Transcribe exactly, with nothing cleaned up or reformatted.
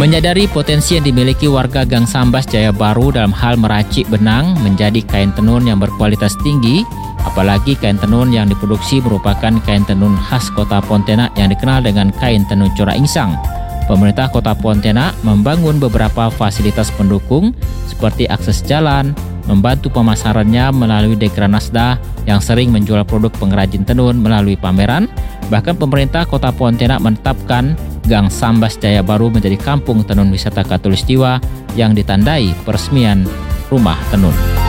Menyadari potensi yang dimiliki warga Gang Sambas Jaya Baru dalam hal meracik benang menjadi kain tenun yang berkualitas tinggi, apalagi kain tenun yang diproduksi merupakan kain tenun khas Kota Pontianak yang dikenal dengan kain tenun corak insang. Pemerintah Kota Pontianak membangun beberapa fasilitas pendukung seperti akses jalan, membantu pemasarannya melalui Dekranasda yang sering menjual produk pengrajin tenun melalui pameran. Bahkan pemerintah Kota Pontianak menetapkan Gang Sambas Jaya Baru menjadi kampung tenun wisata Khatulistiwa yang ditandai peresmian rumah tenun.